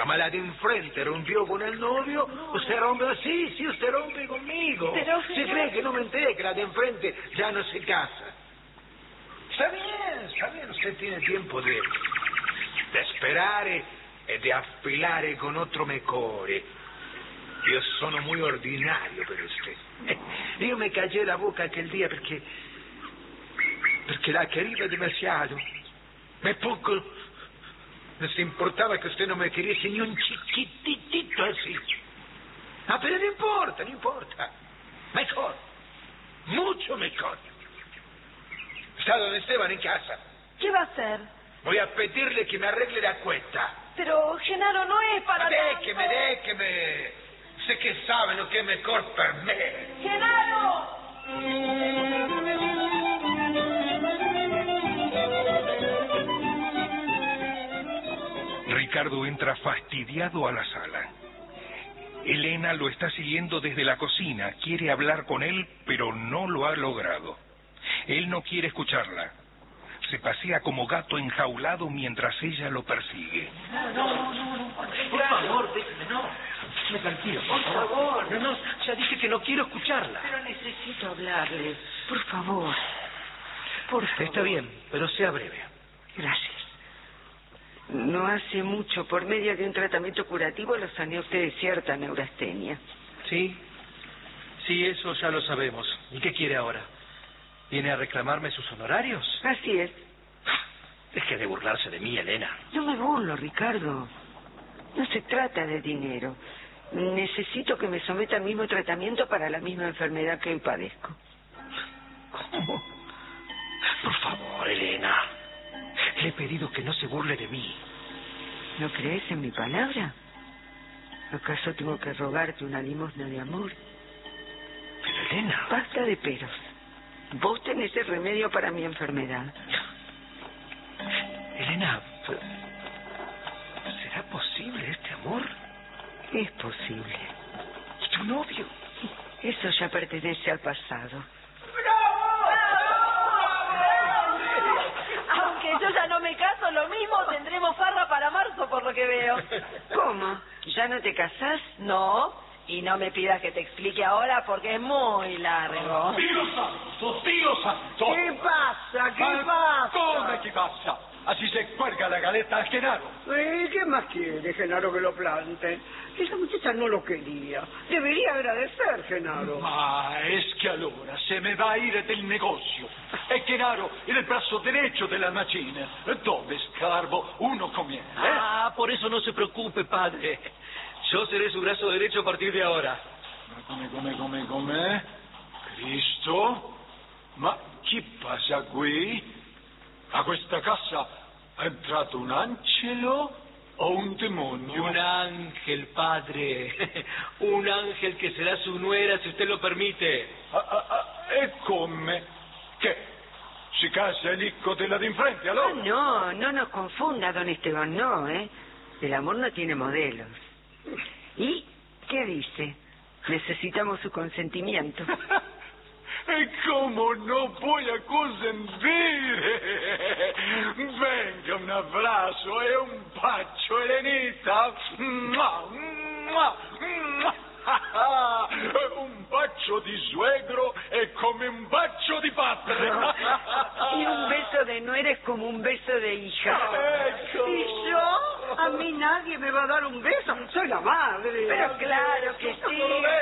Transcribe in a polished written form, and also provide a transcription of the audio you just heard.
Ma la de enfrente rompió con el novio, usted rompe, sí, usted rompe conmigo. Pero, ¿Se cree que no me enteré que la de enfrente ya no se casa? Está bien, usted tiene tiempo de sperare e di affilare con otro mejore. Io sono muy ordinario per usted. Io me callé la boca aquel día porque la quería demasiado. Me poco les importaba que usted no me queriese ni un chiquititito así. Ah, pero no importa. Mejor, mucho mejor. Está don Esteban en casa. ¿Qué va a hacer? Voy a pedirle que me arregle la cuenta. Pero, Genaro, no es para Déjeme. Sé que sabe lo que es mejor para mí. ¡Genaro! Ricardo entra fastidiado a la sala. Elena lo está siguiendo desde la cocina. Quiere hablar con él, pero no lo ha logrado. Él no quiere escucharla. Se pasea como gato enjaulado mientras ella lo persigue. No. Por favor, déjeme, no. Me tranquilo, por favor. No, ya dije que no quiero escucharla. Pero necesito hablarle. Por favor. Está bien, pero sea breve. Gracias. No hace mucho, por medio de un tratamiento curativo, lo sané usted de cierta neurastenia. Sí, eso ya lo sabemos. ¿Y qué quiere ahora? ¿Viene a reclamarme sus honorarios? Así es. Deje de burlarse de mí, Elena. No me burlo, Ricardo. No se trata de dinero. Necesito que me someta al mismo tratamiento para la misma enfermedad que hoy padezco. ¿Cómo? Por favor, Elena. Le he pedido que no se burle de mí. ¿No crees en mi palabra? ¿Acaso tengo que rogarte una limosna de amor? Pero, Elena... Basta de peros. Vos tenés el remedio para mi enfermedad. Elena, ¿será posible este amor? Es posible. ¿Y tu novio? Eso ya pertenece al pasado. Aunque yo ya no me caso, lo mismo tendremos farra para marzo, por lo que veo. ¿Cómo? ¿Ya no te casás? No. Y no me pidas que te explique ahora porque es muy largo. Dio santo! ¿Qué pasa? ¿Qué pasa? Come che passa? Así se cuelga la galeta al Genaro. ¿Qué más quiere, Genaro, que lo plante? Esa muchacha no lo quería. Debería agradecer, Genaro. Ma es que allora se me va a ir del negocio. E Genaro è il braccio derecho della macchina. Dove scarbo uno conviene. Ah, por eso no se preocupe, padre. Yo seré su brazo derecho a partir de ahora. Come? Cristo? Ma chi passa qui? A questa casa è entrato un angelo o un demonio? Un ángel, padre. Un ángel que será su nuera si usted lo permite. E come? Che? Si casa el hijo de la de enfrente, allora? No nos confunda, don Esteban, no, ¿eh? El amor no tiene modelos. ¿Y qué dice? Necesitamos su consentimiento. E come no voy a consentir? Venga, un abrazo e un bacio, Elenita. Un bacio di suegro è come un bacio di padre. Y un beso de nuera es como un beso de hija. Ecco. ¿Y yo? A mí nadie me va a dar un beso. Soy la madre. Pero claro que sí.